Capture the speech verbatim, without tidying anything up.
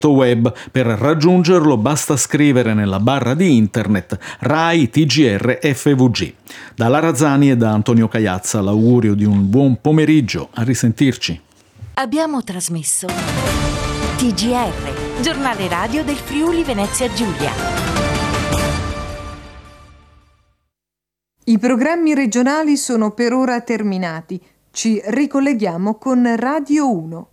web. Per raggiungerlo basta scrivere nella barra di internet Rai T G R F V G. Da Lara Zani e da Antonio Cagliazza l'augurio di un buon pomeriggio. A risentirci. Abbiamo trasmesso T G R, giornale radio del Friuli Venezia Giulia. I programmi regionali sono per ora terminati. Ci ricolleghiamo con Radio uno.